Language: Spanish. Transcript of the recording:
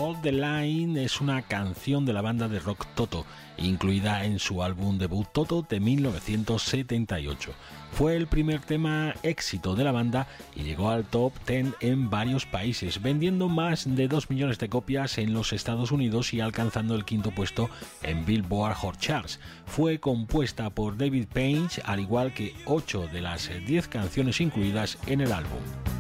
Hold the Line es una canción de la banda de rock Toto, incluida en su álbum debut Toto de 1978. Fue el primer tema éxito de la banda y llegó al top 10 en varios países, vendiendo más de 2 millones de copias en los Estados Unidos y alcanzando el quinto puesto en Billboard Hot Charts. Fue compuesta por David Paich, al igual que 8 de las 10 canciones incluidas en el álbum.